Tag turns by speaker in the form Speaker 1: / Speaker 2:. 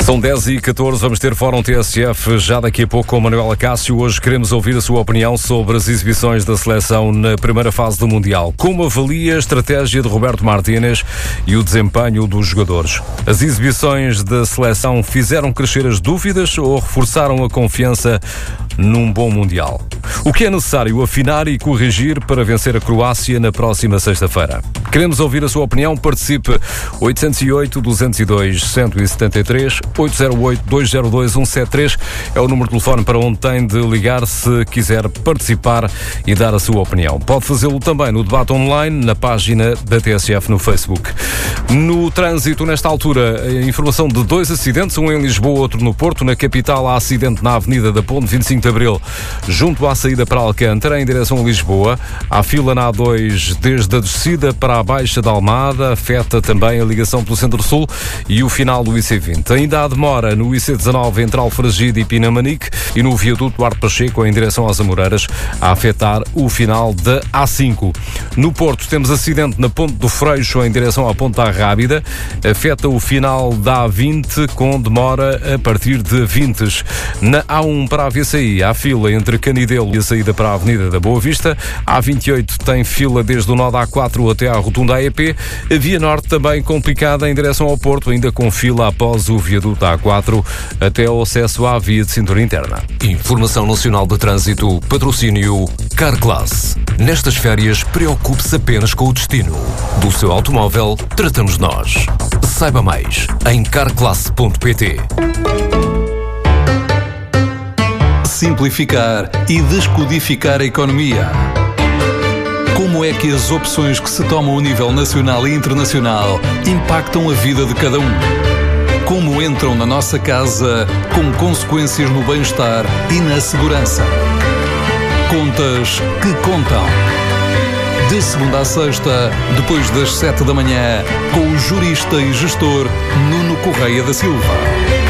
Speaker 1: São 10h14, vamos ter Fórum TSF já daqui a pouco com Manuela Cássio. Hoje queremos ouvir a sua opinião sobre as exibições da seleção na primeira fase do Mundial. Como avalia a estratégia de Roberto Martínez e o desempenho dos jogadores? As exibições da seleção fizeram crescer as dúvidas ou reforçaram a confiança num bom Mundial? O que é necessário afinar e corrigir para vencer a Croácia na próxima sexta-feira? Queremos ouvir a sua opinião. Participe 808-202-173, 808-202-173 é o número de telefone para onde tem de ligar se quiser participar e dar a sua opinião. Pode fazê-lo também no debate online na página da TSF no Facebook. No trânsito, nesta altura, a informação de 2 acidentes, um em Lisboa, outro no Porto. Na capital, há acidente na Avenida da Ponte 25 de Abril, junto à saída para Alcântara, em direção a Lisboa. Há fila na A2 desde a descida para a Baixa da Almada, afeta também a ligação pelo Centro-Sul e o final do IC20. Ainda há demora no IC19 entre Alfragide e Pinamanique e no viaduto Duarte Pacheco em direção às Amoreiras, a afetar o final da A5. No Porto temos acidente na Ponte do Freixo em direção à Ponta Rábida, afeta o final da A20 com demora a partir de Vintes. Na A1 para a VCI há fila entre Canidelo e a saída para a Avenida da Boa Vista. A A28 tem fila desde o nó da A4 até à rotunda AEP. A Via Norte também complicada em direção ao Porto, ainda com fila após o viaduto A4 até ao acesso à via de cintura interna.
Speaker 2: Informação Nacional de Trânsito, patrocínio Carglass. Nestas férias, preocupe-se apenas com o destino. Do seu automóvel, tratamos nós. Saiba mais em carglass.pt.
Speaker 3: Simplificar e descodificar a economia. Como é que as opções que se tomam a nível nacional e internacional impactam a vida de cada um? Como entram na nossa casa com consequências no bem-estar e na segurança? Contas que contam. De segunda a sexta, depois das 7 da manhã, com o jurista e gestor Nuno Correia da Silva.